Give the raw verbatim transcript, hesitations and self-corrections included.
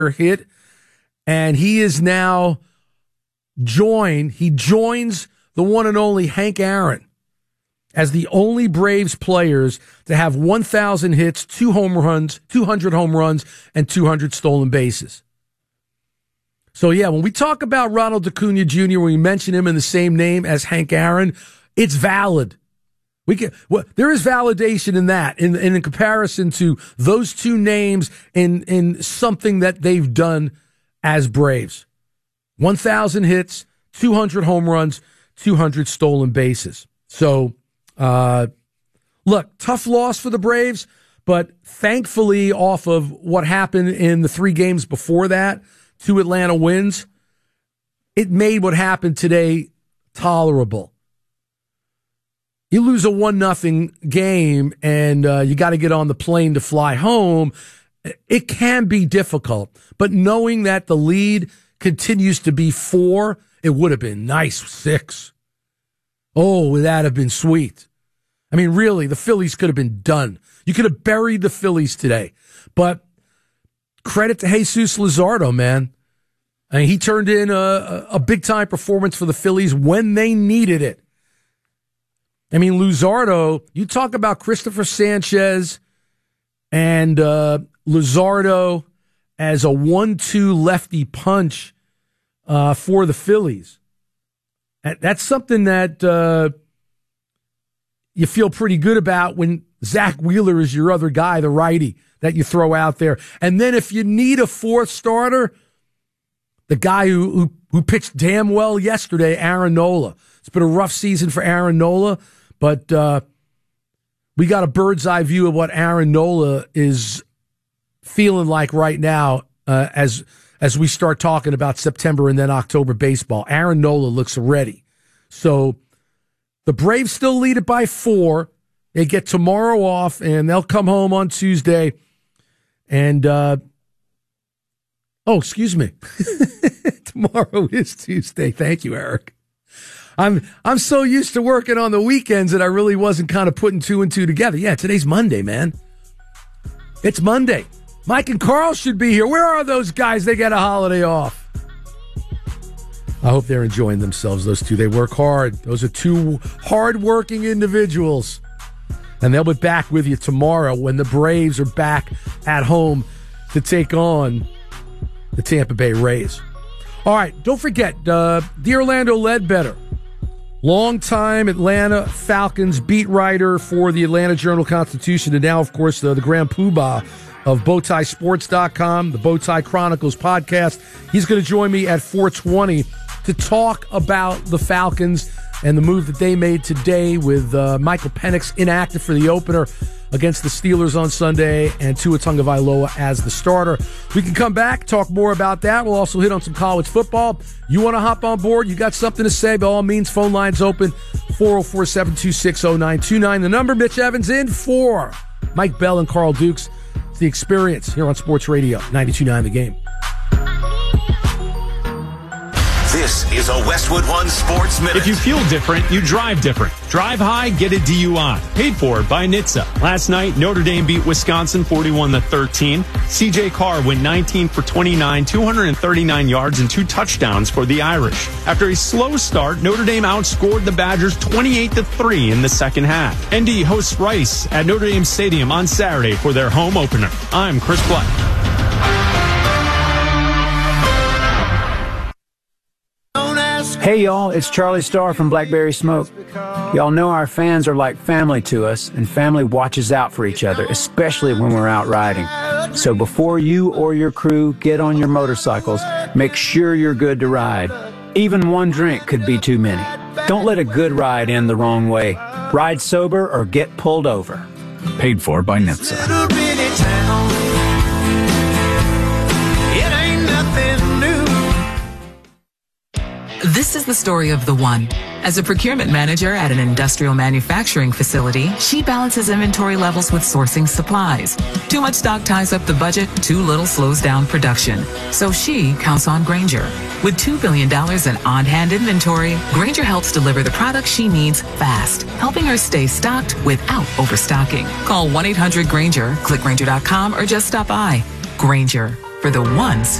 hit, and he is now joined. He joins the one and only Hank Aaron as the only Braves players to have one thousand hits, two home runs, two hundred home runs, and two hundred stolen bases. So, yeah, when we talk about Ronald Acuna Junior, when we mention him in the same name as Hank Aaron, it's valid. We can, well, there is validation in that, in, in comparison to those two names in, in something that they've done as Braves. one thousand hits, two hundred home runs, two hundred stolen bases. So, uh, look, tough loss for the Braves, but thankfully off of what happened in the three games before that, two Atlanta wins, it made what happened today tolerable. You lose a one nothing game and uh, you got to get on the plane to fly home. It can be difficult, but knowing that the lead continues to be four, it would have been nice six. Oh, would that have been sweet? I mean, really, the Phillies could have been done. You could have buried the Phillies today. But credit to Jesus Luzardo, man. I mean, he turned in a, a big-time performance for the Phillies when they needed it. I mean, Luzardo, you talk about Christopher Sanchez and uh, Luzardo as a one two lefty punch uh, for the Phillies. That's something that uh, you feel pretty good about when Zach Wheeler is your other guy, the righty, that you throw out there. And then if you need a fourth starter, the guy who, who, who pitched damn well yesterday, Aaron Nola. It's been a rough season for Aaron Nola. But uh, we got a bird's eye view of what Aaron Nola is feeling like right now uh, as as we start talking about September and then October baseball. Aaron Nola looks ready. So the Braves still lead it by four. They get tomorrow off, and they'll come home on Tuesday. And, uh, oh, excuse me. Tomorrow is Tuesday. Thank you, Eric. I'm I'm so used to working on the weekends that I really wasn't kind of putting two and two together. Yeah, today's Monday, man. It's Monday. Mike and Carl should be here. Where are those guys? They got a holiday off. I hope they're enjoying themselves, those two. They work hard. Those are two hard-working individuals. And they'll be back with you tomorrow when the Braves are back at home to take on the Tampa Bay Rays. All right, don't forget, uh, the Orlando Ledbetter, longtime Atlanta Falcons beat writer for the Atlanta Journal-Constitution, and now, of course, the, the grand poobah of Bowtie Sports dot com, the Bowtie Chronicles podcast. He's going to join me at four twenty to talk about the Falcons and the move that they made today with uh, Michael Penix inactive for the opener against the Steelers on Sunday and Tua Tagovailoa as the starter. We can come back, talk more about that. We'll also hit on some college football. You want to hop on board? You got something to say? By all means, phone lines open, four oh four, seven two six, oh nine two nine. The number, Mitch Evans in for Mike Bell and Carl Dukes. It's The Experience here on Sports Radio ninety-two point nine The Game. This is a Westwood One Sports Minute. If you feel different, you drive different. Drive high, get a D U I. Paid for by N H T S A. Last night, Notre Dame beat Wisconsin forty-one to thirteen. C J Carr went nineteen for twenty-nine, two hundred thirty-nine yards and two touchdowns for the Irish. After a slow start, Notre Dame outscored the Badgers twenty-eight to three in the second half. N D hosts Rice at Notre Dame Stadium on Saturday for their home opener. I'm Chris Black. Hey y'all, it's Charlie Starr from Blackberry Smoke. Y'all know our fans are like family to us, and family watches out for each other, especially when we're out riding. So before you or your crew get on your motorcycles, make sure you're good to ride. Even one drink could be too many. Don't let a good ride end the wrong way. Ride sober or get pulled over. Paid for by N H T S A. This is the story of the one. As a procurement manager at an industrial manufacturing facility, she balances inventory levels with sourcing supplies. Too much stock ties up the budget, too little slows down production. So she counts on Grainger. With two billion dollars in on-hand inventory, Grainger helps deliver the products she needs fast, helping her stay stocked without overstocking. Call one eight hundred Grainger, click Grainger dot com, or just stop by. Grainger, for the ones